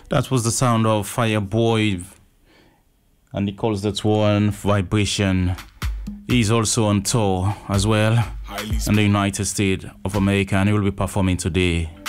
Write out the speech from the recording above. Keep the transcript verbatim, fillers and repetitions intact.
That was the sound of Fireboy, and he calls that one Vibration. He's also on tour as well in the United States of America, and he will be performing today